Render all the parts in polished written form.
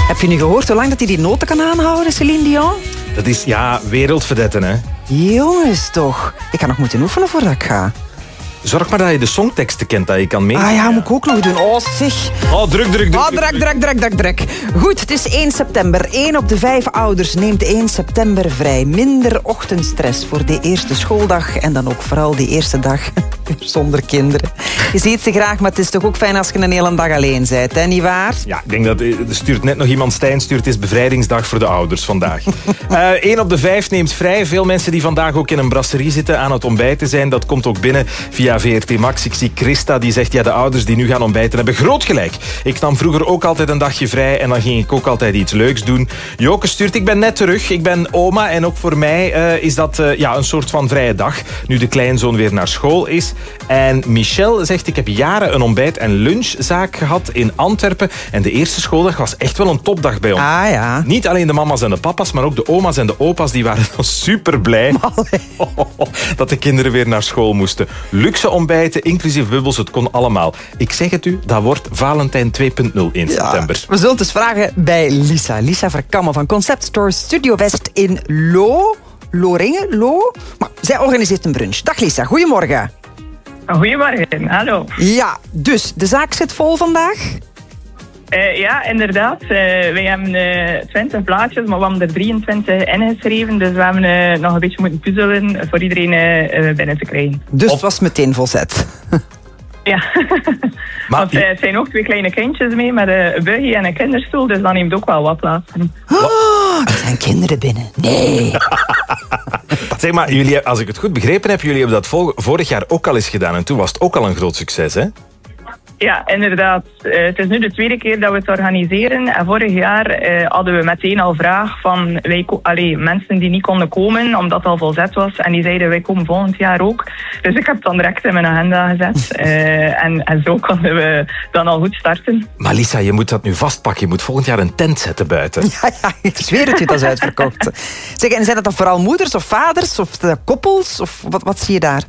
Heb je nu gehoord hoe lang dat hij die noten kan aanhouden, Céline Dion? Dat is, wereldverdetten, hè. Jongens toch. Ik ga nog moeten oefenen voordat ik ga. Zorg maar dat je de songteksten kent, dat je kan mee. Ah ja, moet ik ook nog doen. Oh, zeg. Oh, druk. Goed, het is 1 september. 1 op de 5 ouders neemt 1 september vrij. Minder ochtendstress voor de eerste schooldag. En dan ook vooral die eerste dag zonder kinderen. Je ziet ze graag, maar het is toch ook fijn als je een hele dag alleen bent, hè? Niet waar? Ja, ik denk dat er stuurt net nog iemand. Stijn stuurt, het is bevrijdingsdag voor de ouders vandaag. 1 op de 5 neemt vrij. Veel mensen die vandaag ook in een brasserie zitten aan het ontbijten zijn. Dat komt ook binnen via VRT Max. Ik zie Christa, die zegt, de ouders die nu gaan ontbijten hebben groot gelijk. Ik nam vroeger ook altijd een dagje vrij en dan ging ik ook altijd iets leuks doen. Joke stuurt, ik ben net terug. Ik ben oma en ook voor mij is dat een soort van vrije dag. Nu de kleinzoon weer naar school is. En Michel zegt, ik heb jaren een ontbijt- en lunchzaak gehad in Antwerpen. En de eerste schooldag was echt wel een topdag bij ons. Ah ja. Niet alleen de mama's en de papa's, maar ook de oma's en de opa's, die waren super blij dat de kinderen weer naar school moesten. Luxe ontbijten, inclusief bubbels, het kon allemaal. Ik zeg het u, dat wordt Valentijn 2.0 in september. We zullen het eens vragen bij Lisa. Lisa Verkammen van Concept Store Studio West in Loringen. Maar zij organiseert een brunch. Dag Lisa, goedemorgen. Goedemorgen, hallo. Ja, dus de zaak zit vol vandaag? Ja, inderdaad. Wij hebben 20 plaatjes, maar we hebben er 23 ingeschreven. Dus we hebben nog een beetje moeten puzzelen voor iedereen binnen te krijgen. Dus het was meteen volzet. Ja, want het zijn ook 2 kleine kindjes mee met een buggy en een kinderstoel. Dus dan neemt ook wel wat plaats. Er zijn kinderen binnen. Nee. Zeg maar, jullie, als ik het goed begrepen heb, jullie hebben dat vorig jaar ook al eens gedaan. En toen was het ook al een groot succes, hè? Ja, inderdaad. Het is nu de 2e keer dat we het organiseren. En vorig jaar hadden we meteen al vraag van mensen die niet konden komen, omdat het al volzet was. En die zeiden, wij komen volgend jaar ook. Dus ik heb het dan direct in mijn agenda gezet. En zo konden we dan al goed starten. Maar Lisa, je moet dat nu vastpakken. Je moet volgend jaar een tent zetten buiten. Ja, ik zweer het je, dat is uitverkocht. Zeg, en zijn dat dan vooral moeders of vaders of koppels? Of wat zie je daar?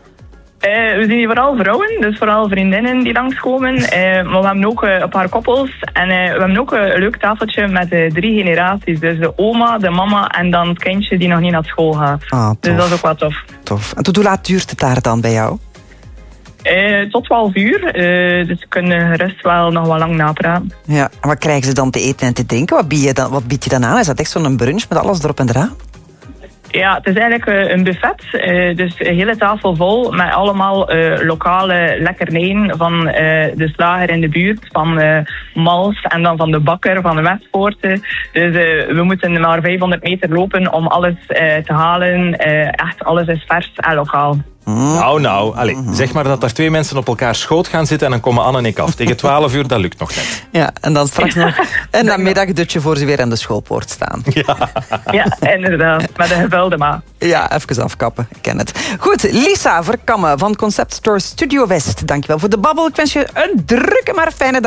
We zien hier vooral vrouwen, dus vooral vriendinnen die langskomen. Maar we hebben ook een paar koppels. En we hebben ook een leuk tafeltje met 3 generaties. Dus de oma, de mama en dan het kindje die nog niet naar school gaat. Dus dat is ook wel tof. En tot hoe laat duurt het daar dan bij jou? Tot 12 uur. Dus we kunnen gerust wel nog wel lang napraten. Ja, en wat krijgen ze dan te eten en te drinken? Wat bied je dan aan? Is dat echt zo'n brunch met alles erop en eraan? Ja, het is eigenlijk een buffet. Dus een hele tafel vol met allemaal lokale lekkernijen van de slager in de buurt, van Mals en dan van de bakker van de Westpoorten. Dus we moeten maar 500 meter lopen om alles te halen. Echt alles is vers en lokaal. Nou. Allez, zeg maar dat er 2 mensen op elkaar schoot gaan zitten en dan komen Anne en ik af. Tegen 12 uur, dat lukt nog net. Ja, en dan straks nog en dan middagdutje voor ze weer aan de schoolpoort staan. Ja, inderdaad. Met een gevulde maat. Ja, even afkappen. Ik ken het. Goed, Lisa Verkammen van Concept Store Studio West. Dankjewel voor de babbel. Ik wens je een drukke maar fijne dag.